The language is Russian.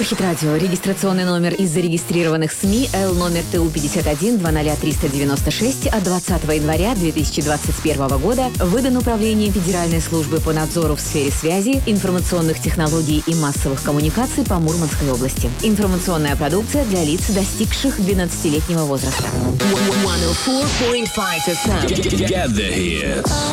Хит-радио. Регистрационный номер из зарегистрированных СМИ Л номер ТУ-51 20396 от 20 января 2021 года выдан Управлением Федеральной службы по надзору в сфере связи, информационных технологий и массовых коммуникаций по Мурманской области. Информационная продукция для лиц, достигших 12-летнего возраста. 104.5 FM. Get the hits.